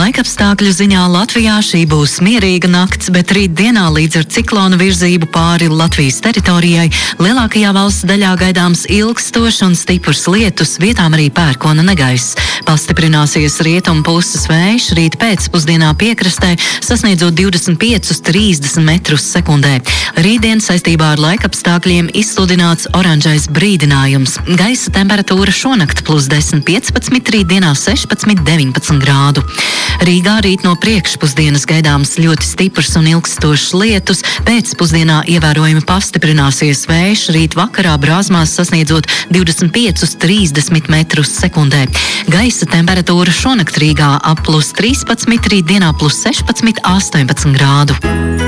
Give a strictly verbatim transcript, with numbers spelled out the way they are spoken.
Laikapstākļu ziņā Latvijā šī būs mierīga nakts, bet rītdienā līdz ar ciklona virzību pāri Latvijas teritorijai lielākajā valsts daļā gaidāms ilgstošs un stiprs lietus, vietām arī pērkona negaiss. Pastiprināsies rietumu puses vējš, rīt pēcpusdienā piekrastē sasniedzot divdesmit pieci līdz trīsdesmit metrus sekundē. Rītdien saistībā ar laikapstākļiem izsludināts oranžais brīdinājums. Gaisa temperatūra šonakt plus desmit piecpadsmit, rītdienā sešpadsmit deviņpadsmit grādu. Rīgā rīt no priekšpusdienas gaidāms ļoti stiprs un ilgstošs lietus, pēcpusdienā ievērojami pastiprināsies vējš, rīt vakarā brāzmās sasniedzot divdesmit pieci līdz trīsdesmit metrus sekundē. Gaisa temperatūra šonakt Rīgā ap plus trīspadsmit, rītdienā plus sešpadsmit, astoņpadsmit grādu.